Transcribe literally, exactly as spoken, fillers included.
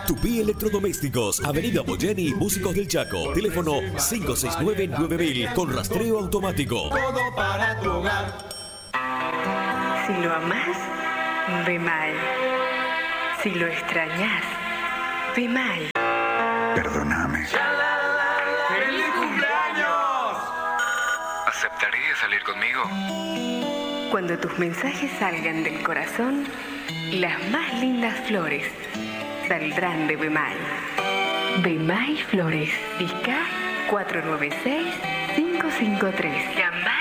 Tupí Electrodomésticos, Avenida Boyeni, Músicos del Chaco. Teléfono cinco seis nueve nueve mil con rastreo automático. Todo para tu hogar. Si lo amás, ve mal. Si lo extrañas, ve mal. Perdóname. ¡Feliz cumpleaños! ¿Aceptarías salir conmigo? Cuando tus mensajes salgan del corazón, las más lindas flores saldrán de Bemay. Bemay Flores, Vizca cuatro nueve seis, cinco cinco tres. Jamás